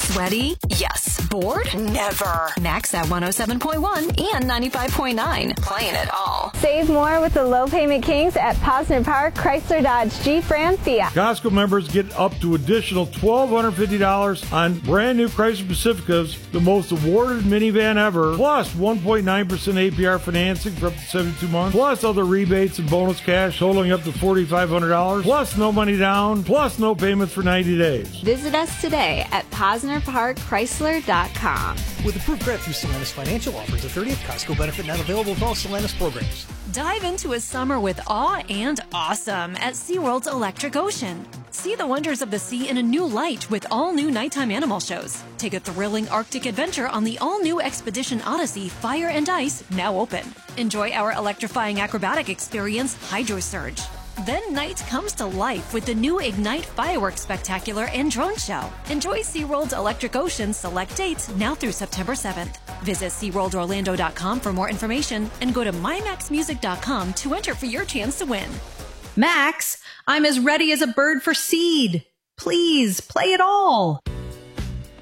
Sweaty? Yes. Bored? Never. Max at 107.1 and 95.9. Playing it all. Save more with the low payment kings at Posner Park, Chrysler, Dodge, Jeep, Ram, Fiat. Costco members get up to additional $1,250 on brand new Chrysler Pacificas, the most awarded minivan ever, plus 1.9% APR financing for up to 72 months, plus other rebates and bonus cash totaling up to $4,500, plus no money down, plus no payments for 90 days. Visit us today at PosnerParkChrysler.com. With approved credit through Solanus Financial offers, the 30th Costco benefit not available with all Solanus programs. Dive into a summer with awe and awesome at SeaWorld's Electric Ocean. See the wonders of the sea in a new light with all-new nighttime animal shows. Take a thrilling Arctic adventure on the all-new Expedition Odyssey Fire and Ice, now open. Enjoy our electrifying acrobatic experience, Hydro Surge. Then night comes to life with the new Ignite Fireworks Spectacular and Drone Show. Enjoy SeaWorld's Electric Ocean select dates now through September 7th. Visit SeaWorldOrlando.com for more information and go to MyMaxMusic.com to enter for your chance to win. Max, I'm as ready as a bird for seed. Please play it all.